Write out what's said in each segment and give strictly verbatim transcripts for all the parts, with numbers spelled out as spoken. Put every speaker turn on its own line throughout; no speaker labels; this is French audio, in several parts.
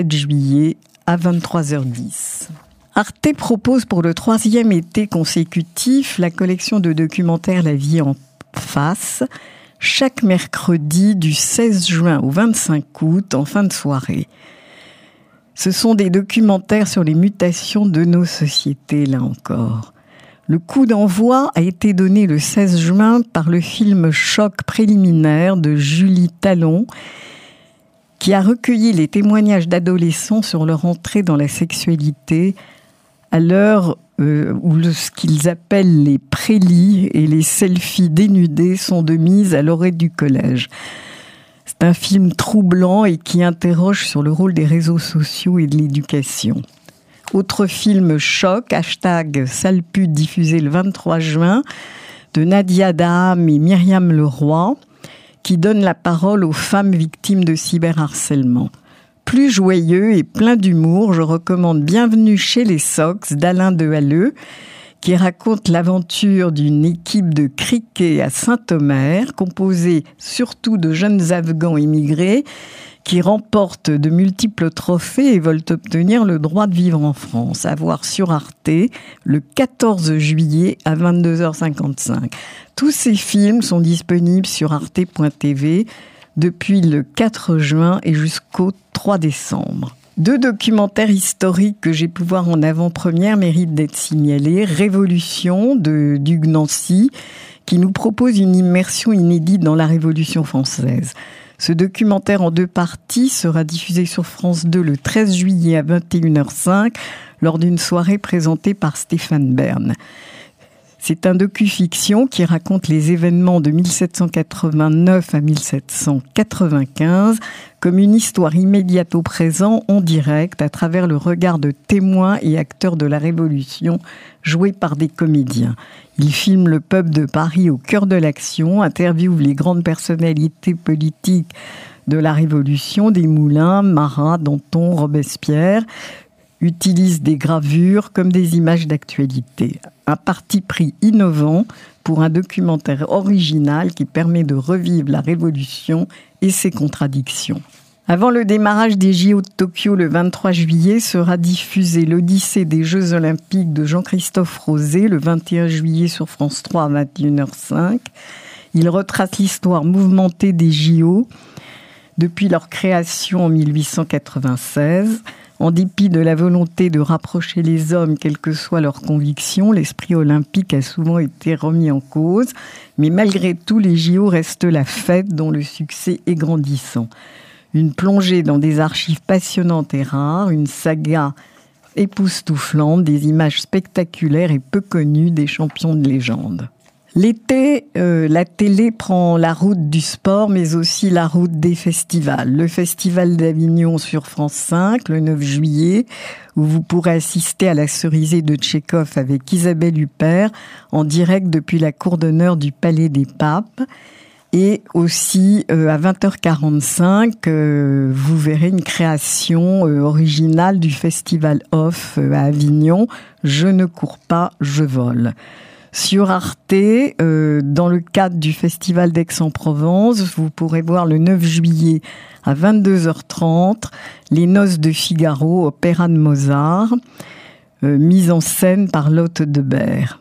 juillet à vingt-trois heures dix. Arte propose pour le troisième été consécutif la collection de documentaires La vie en face, chaque mercredi du seize juin au vingt-cinq août en fin de soirée. Ce sont des documentaires sur les mutations de nos sociétés, là encore. Le coup d'envoi a été donné le seize juin par le film Choc préliminaire de Julie Talon, qui a recueilli les témoignages d'adolescents sur leur entrée dans la sexualité à l'heure euh, où le, ce qu'ils appellent les prélis et les selfies dénudés sont de mise à l'orée du collège. C'est un film troublant et qui interroge sur le rôle des réseaux sociaux et de l'éducation. Autre film choc, hashtag Salpud, diffusé le vingt-trois juin, de Nadia Daham et Myriam Leroy, qui donne la parole aux femmes victimes de cyberharcèlement. Plus joyeux et plein d'humour, je recommande Bienvenue chez les Sox d'Alain Dehalleux, qui raconte l'aventure d'une équipe de cricket à Saint-Omer, composée surtout de jeunes Afghans immigrés, qui remportent de multiples trophées et veulent obtenir le droit de vivre en France. À voir sur Arte, le quatorze juillet à vingt-deux heures cinquante-cinq. Tous ces films sont disponibles sur arte point t v depuis le quatre juin et jusqu'au trois décembre. Deux documentaires historiques que j'ai pu voir en avant-première méritent d'être signalés. Révolution de Hugues Nancy, qui nous propose une immersion inédite dans la Révolution française. Ce documentaire en deux parties sera diffusé sur France deux le treize juillet à vingt et une heures cinq lors d'une soirée présentée par Stéphane Bern. C'est un docu-fiction qui raconte les événements de mille sept cent quatre-vingt-neuf à mille sept cent quatre-vingt-quinze comme une histoire immédiate au présent, en direct, à travers le regard de témoins et acteurs de la Révolution, joués par des comédiens. Il filme le peuple de Paris au cœur de l'action, interviewe les grandes personnalités politiques de la Révolution, Desmoulins, Marat, Danton, Robespierre, utilise des gravures comme des images d'actualité. Un parti pris innovant pour un documentaire original qui permet de revivre la Révolution et ses contradictions. Avant le démarrage des J O de Tokyo le vingt-trois juillet, sera diffusée l'Odyssée des Jeux Olympiques de Jean-Christophe Rosé le vingt et un juillet sur France trois à vingt et une heures cinq. Il retrace l'histoire mouvementée des J O depuis leur création en mille huit cent quatre-vingt-seize. En dépit de la volonté de rapprocher les hommes, quelles que soient leurs convictions, l'esprit olympique a souvent été remis en cause. Mais malgré tout, les J O restent la fête dont le succès est grandissant. Une plongée dans des archives passionnantes et rares, une saga époustouflante, des images spectaculaires et peu connues des champions de légende. L'été, euh, la télé prend la route du sport, mais aussi la route des festivals. Le Festival d'Avignon sur France cinq, le neuf juillet, où vous pourrez assister à la Cerisée de Tchekhov avec Isabelle Huppert, en direct depuis la cour d'honneur du Palais des Papes. Et aussi, euh, à vingt heures quarante-cinq, euh, vous verrez une création euh, originale du Festival Off euh, à Avignon, Je ne cours pas, je vole. Sur Arte, euh, dans le cadre du Festival d'Aix-en-Provence, vous pourrez voir le neuf juillet à vingt-deux heures trente Les Noces de Figaro, opéra de Mozart, euh, mise en scène par Lotte Debert.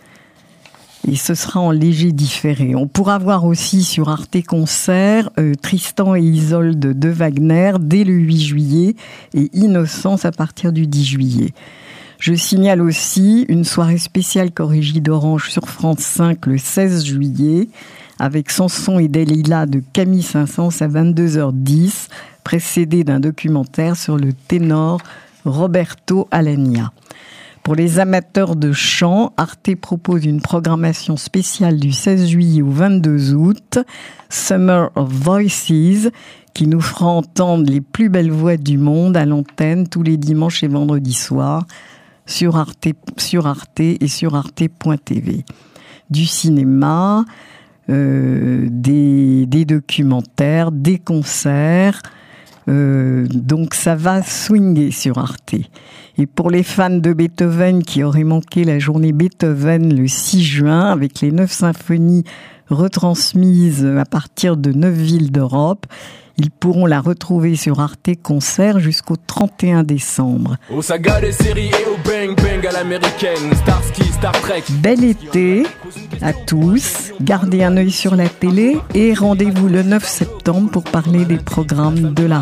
Et ce sera en léger différé. On pourra voir aussi sur Arte Concert euh, Tristan et Isolde de Wagner dès le huit juillet et Innocence à partir du dix juillet. Je signale aussi une soirée spéciale Corrégie d'Orange sur France cinq le seize juillet avec Samson et Dalila de Camille Saint-Saëns à vingt-deux heures dix, précédé d'un documentaire sur le ténor Roberto Alagna. Pour les amateurs de chant, Arte propose une programmation spéciale du seize juillet au vingt-deux août, Summer of Voices, qui nous fera entendre les plus belles voix du monde à l'antenne tous les dimanches et vendredis soirs, sur Arte, sur Arte et sur arte point t v. Du cinéma, euh, des, des documentaires, des concerts, euh, donc ça va swinguer sur Arte. Et pour les fans de Beethoven qui auraient manqué la journée Beethoven le six juin, avec les neuf symphonies retransmises à partir de neuf villes d'Europe, Ils pourront la retrouver sur Arte Concert jusqu'au trente et un décembre.
Aux sagas des séries et au bang bang à l'américaine, Starsky, Star Trek.
Bel été à tous, gardez un œil sur la télé et rendez-vous le neuf septembre pour parler des programmes de la